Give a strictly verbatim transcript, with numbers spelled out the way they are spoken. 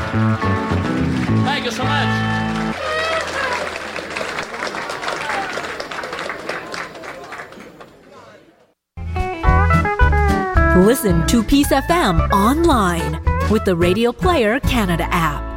Thank you so much. Listen to Peace F M online with the Radio Player Canada app.